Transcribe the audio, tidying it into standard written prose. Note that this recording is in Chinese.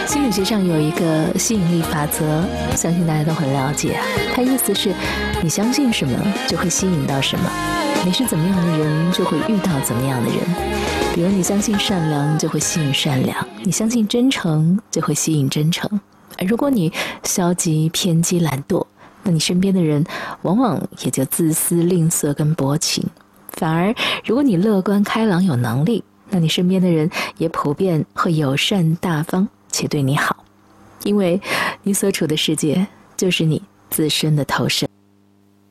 心理学上有一个吸引力法则，相信大家都很了解。它意思是，你相信什么就会吸引到什么，你是怎么样的人就会遇到怎么样的人。比如你相信善良就会吸引善良，你相信真诚就会吸引真诚。而如果你消极偏激懒惰，那你身边的人往往也就自私吝啬跟薄情。反而如果你乐观开朗有能力，那你身边的人也普遍会友善大方且对你好，因为你所处的世界就是你自身的投射。